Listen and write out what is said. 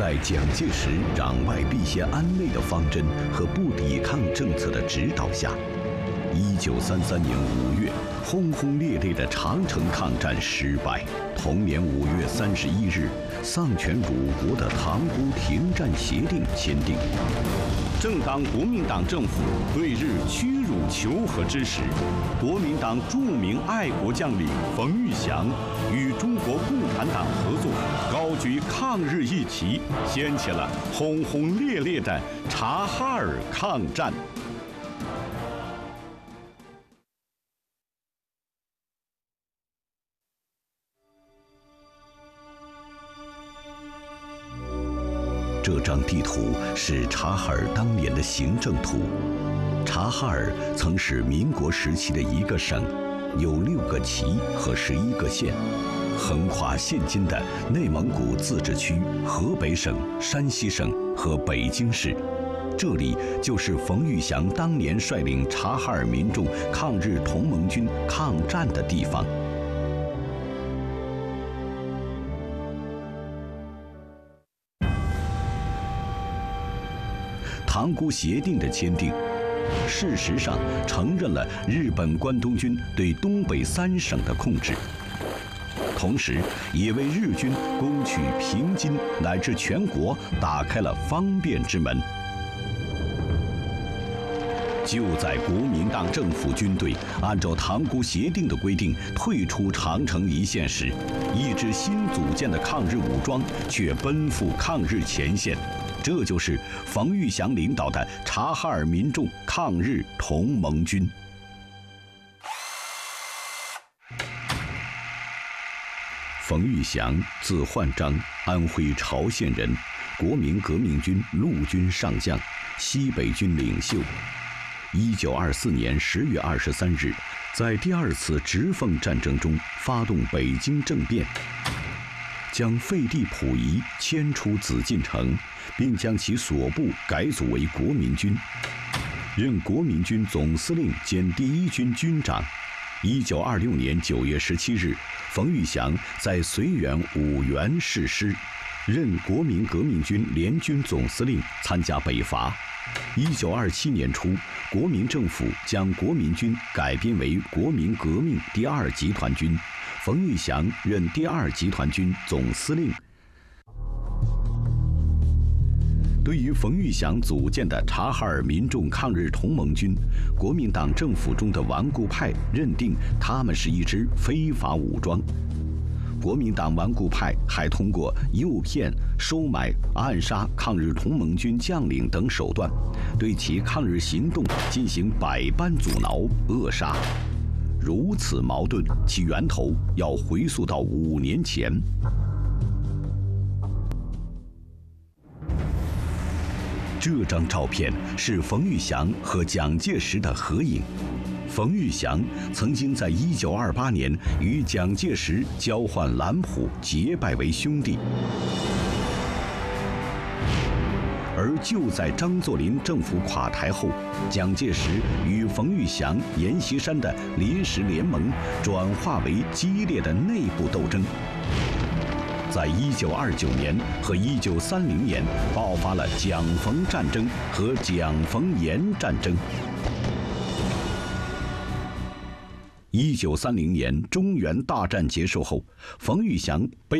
在蒋介石攘外必先安内的方针和不抵抗政策的指导下，1933年5月，轰轰烈烈的长城抗战失败。同年5月31日，丧权辱国的塘沽停战协定签订。正当国民党政府对日屈辱求和之时，国民党著名爱国将领冯玉祥与中国共产党合作，高举抗日一旗，掀起了轰轰烈烈的察哈尔抗战。这张地图是察哈尔当年的行政图。察哈尔曾是民国时期的一个省，有6个旗和11个县，横跨现今的内蒙古自治区、河北省、山西省和北京市。这里就是冯玉祥当年率领察哈尔民众抗日同盟军抗战的地方。塘沽协定的签订，事实上承认了日本关东军对东北3省的控制，同时也为日军攻取平津乃至全国打开了方便之门。就在国民党政府军队按照塘沽协定的规定退出长城一线时，一支新组建的抗日武装却奔赴抗日前线。这就是冯玉祥领导的察哈尔民众抗日同盟军。冯玉祥，字焕章，安徽巢县人，国民革命军陆军上将，西北军领袖。1924年10月23日，在第2次直奉战争中发动北京政变，将废帝溥仪迁出紫禁城，并将其所部改组为国民军，任国民军总司令兼第1军军长。1926年9月17日，冯玉祥在绥远五原誓师，任国民革命军联军总司令，参加北伐。1927年初，国民政府将国民军改编为国民革命第2集团军，冯玉祥任第2集团军总司令。对于冯玉祥组建的察哈尔民众抗日同盟军，国民党政府中的顽固派认定他们是一支非法武装。国民党顽固派还通过诱骗、收买、暗杀抗日同盟军将领等手段，对其抗日行动进行百般阻挠、扼杀。如此矛盾，其源头要回溯到5年前。这张照片是冯玉祥和蒋介石的合影。冯玉祥曾经在1928年与蒋介石交换蓝谱，结拜为兄弟。而就在张作霖政府垮台后，蒋介石与冯玉祥、阎锡山的临时联盟转化为激烈的内部斗争。在1929年和1930年爆发了蒋冯战争和蒋冯阎战争。1930年中原大战结束后，冯玉祥被